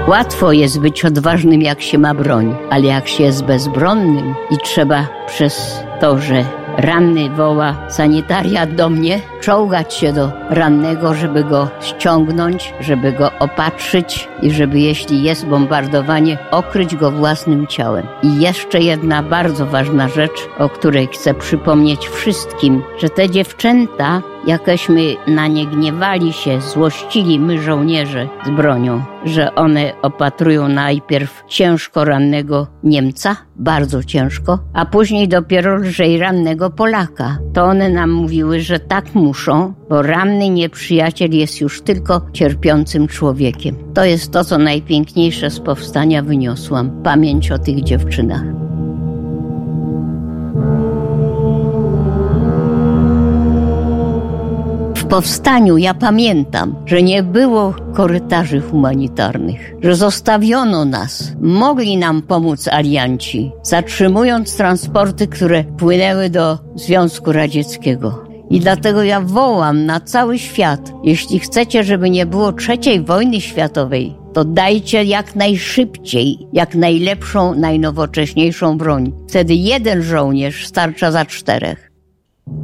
Łatwo jest być odważnym, jak się ma broń, ale jak się jest bezbronnym i trzeba przez to, że ranny woła sanitariat do mnie, czołgać się do rannego, żeby go ściągnąć, żeby go opatrzyć i żeby, jeśli jest bombardowanie, okryć go własnym ciałem. I jeszcze jedna bardzo ważna rzecz, o której chcę przypomnieć wszystkim, że te dziewczęta, jakośmy na nie gniewali się, złościli my żołnierze z bronią, że one opatrują najpierw ciężko rannego Niemca, bardzo ciężko, a później dopiero lżej rannego Polaka. To one nam mówiły, że tak muszą, bo ranny nieprzyjaciel jest już tylko cierpiącym człowiekiem. To jest to, co najpiękniejsze z powstania wyniosłam. Pamięć o tych dziewczynach. W powstaniu ja pamiętam, że nie było korytarzy humanitarnych, że zostawiono nas. Mogli nam pomóc alianci, zatrzymując transporty, które płynęły do Związku Radzieckiego. I dlatego ja wołam na cały świat, jeśli chcecie, żeby nie było III wojny światowej, to dajcie jak najszybciej, jak najlepszą, najnowocześniejszą broń. Wtedy jeden żołnierz starcza za 4.